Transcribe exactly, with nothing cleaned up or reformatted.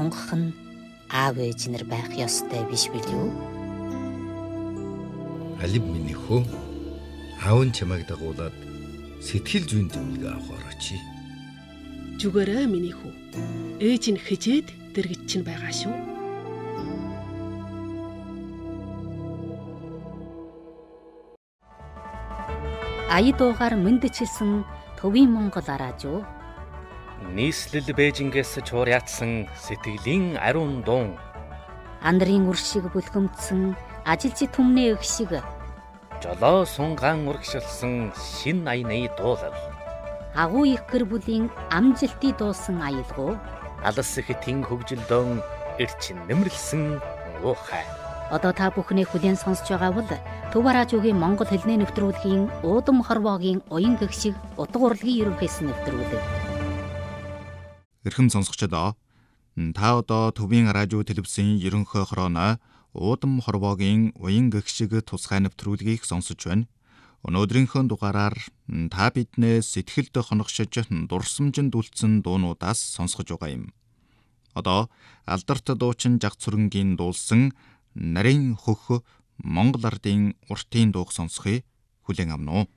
сонгох нь аав ээж нар байх ёстой биш билүү? Алив минь хөө. Аав нь чамайг дагуулад сэтгэл зүйн зөвлөгөө авахаар очие. Зүгээрээ миний хүү. Ээж нь хижээд дэргэж чинь байгаа шүү. Ая дуугаар мэндчилсэн Төвийн Монгол араажуу. Нийслэл Бээжингээс чуурьяатсан сэтгэлийн ариун дуун. Андрын үр шиг бүлгэмдсэн ажилчид түмнээ өх шиг. Жолоо сунгаан урагшилсан шин аяны дуулал. Агуу их гэр бүлийн амжилтыг дуусан аялгуу. Алс ихтийн хөгжилдөөн эрчин нэмэрлсэн уухай. Одоо та бүхний хүлээн сонсож байгаа бол Төв араажуугийн Монгол хэлний нэвтрүүлгийн Уудам хорвоогийн уян гэгшиг утга урлагийн ерөнхийсэн нэвтрүүлэг. Эрхэм сонсогчдоо та одоо Төвийн араажуу телевизийн ерөнхий хорооно Уудам хорвоогийн уян гэгшиг тусгай нэвтрүүлгийг сонсож байна. Өнөөдрийнхөө дугаараар та биднээс сэтгэлд хоногшиж дурсамжинд үлдсэн дуунуудаас сонсгож байгаа юм. Одоо алдарт дуучин Жаг Цүрэнгийн дуулсан Нарийн хөх Монгол ардын уртын дууг сонсхий хүлээн авна уу.